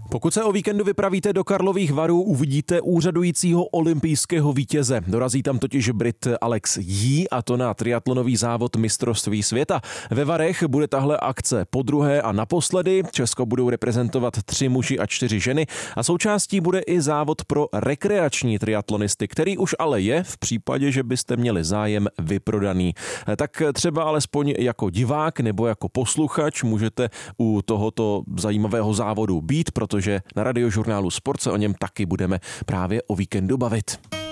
Pokud se o víkendu vypravíte do Karlových Varů, uvidíte úřadujícího olympijského vítěze. Dorazí tam totiž Brit Alex Yee, a to na triatlonový závod mistrovství světa. Ve Varech bude tahle akce podruhé a naposledy. Česko budou reprezentovat 3 muži a 4 ženy a součástí bude i závod pro rekreační triatlonisty, který už ale je v případě, že byste měli zájem, vyprodaný. Tak třeba alespoň jako divák nebo jako posluchač můžete u tohoto zajímavého závodu být, protože na Radiožurnálu Sport se o něm taky budeme právě o víkendu bavit.